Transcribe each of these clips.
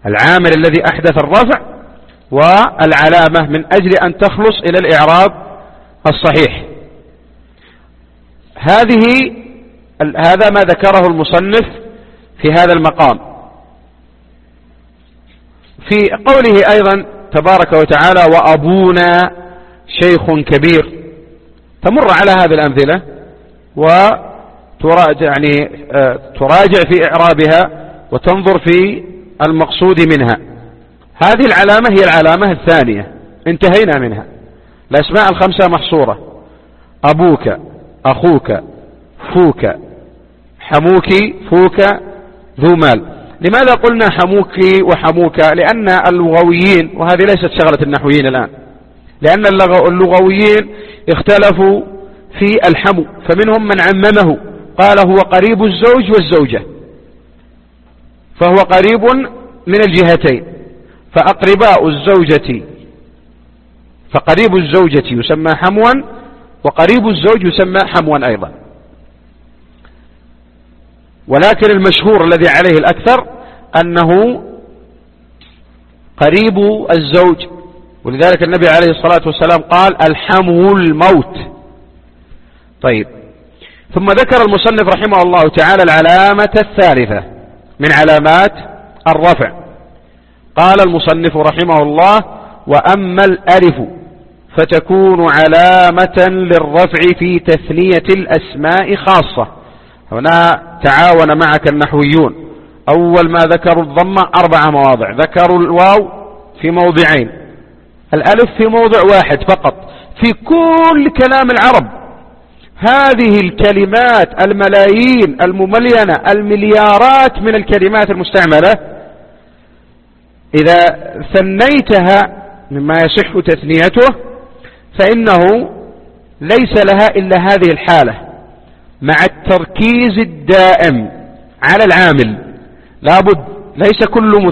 العامل الذي أحدث الرفع والعلامة من أجل أن تخلص إلى الإعراب الصحيح. هذا ما ذكره المصنف في هذا المقام. في قوله أيضا تبارك وتعالى وأبونا شيخ كبير، تمر على هذه الأمثلة وتراجع في إعرابها وتنظر في المقصود منها. هذه العلامة هي العلامة الثانية، انتهينا منها. الأسماء الخمسة محصورة: أبوك، أخوك، فوك، حموك، فوك، ذو مال. لماذا قلنا حموك وحموك؟ لأن اللغويين، وهذه ليست شغلة النحويين الآن، لأن اللغويين اختلفوا في الحمو، فمنهم من عممه قال هو قريب الزوج والزوجة، فهو قريب من الجهتين، فقريب الزوجة يسمى حموا، وقريب الزوج يسمى حموا أيضا. ولكن المشهور الذي عليه الأكثر أنه قريب الزوج، ولذلك النبي عليه الصلاة والسلام قال الحمو الموت. طيب، ثم ذكر المصنف رحمه الله تعالى العلامة الثالثة من علامات الرفع. قال المصنف رحمه الله وأما الألف فتكون علامة للرفع في تثنية الأسماء خاصة. هنا تعاون معك النحويون. أول ما ذكروا الضمة 4 مواضع، ذكروا الواو في موضعين، الألف في موضع واحد فقط في كل كلام العرب. هذه الكلمات الملايين المملينة، المليارات من الكلمات المستعملة، إذا ثنيتها مما يصح تثنيته فإنه ليس لها إلا هذه الحالة، مع التركيز الدائم على العامل. لابد ليس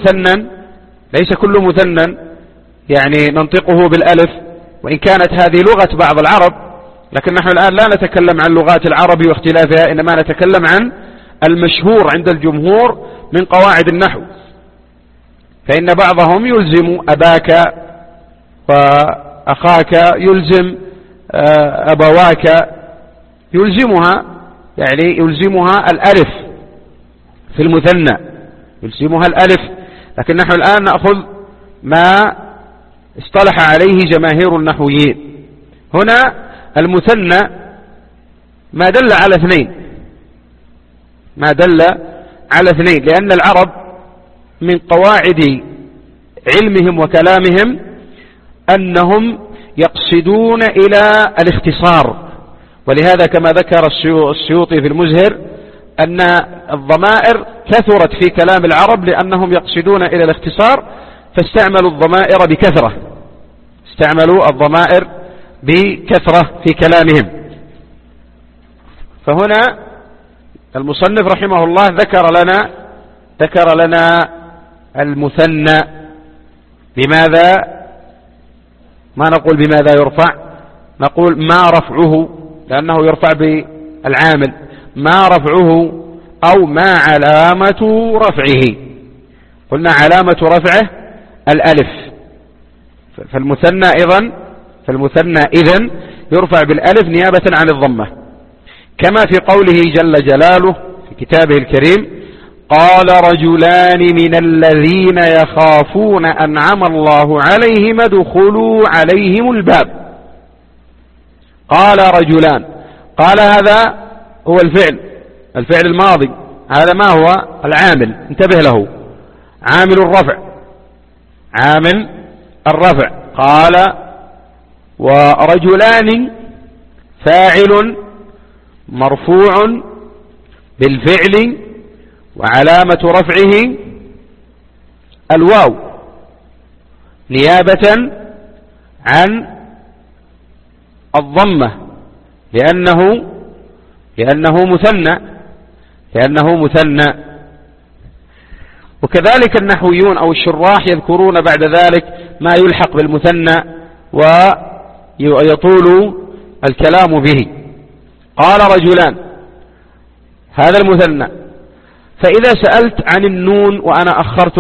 كل مثنى يعني ننطقه بالألف، وإن كانت هذه لغة بعض العرب، لكن نحن الآن لا نتكلم عن لغات العرب واختلافها، إنما نتكلم عن المشهور عند الجمهور من قواعد النحو. فإن بعضهم يلزم أباك وأخاك، يلزم أبواك، يلزمها الألف في المثنى، يلزمها الألف. لكن نحن الآن نأخذ ما اصطلح عليه جماهير النحويين. هنا المثنى ما دل على اثنين، لأن العرب من قواعد علمهم وكلامهم أنهم يقصدون إلى الاختصار، ولهذا كما ذكر السيوطي في المزهر أن الضمائر كثرت في كلام العرب لأنهم يقصدون إلى الاختصار، فاستعملوا الضمائر بكثرة في كلامهم. فهنا المصنف رحمه الله ذكر لنا المثنى. بماذا؟ ما نقول بماذا يرفع، نقول ما رفعه، لأنه يرفع بالعامل. ما رفعه أو ما علامة رفعه. قلنا علامة رفعه الألف، فالمثنى إذن يرفع بالألف نيابة عن الضمة، كما في قوله جل جلاله في كتابه الكريم قال رجلان من الذين يخافون أنعم الله عليهم ادخلوا عليهم الباب. قال رجلان، قال هذا هو الفعل الماضي، هذا ما هو العامل، انتبه له، عامل الرفع. قال ورجلان فاعل مرفوع بالفعل وعلامة رفعه الواو نيابة عن الضمة، لأنه مثنى. وكذلك النحويون أو الشراح يذكرون بعد ذلك ما يلحق بالمثنى ويطول الكلام به. قال رجلان، هذا المثنى. فإذا سألت عن النون وأنا أخرت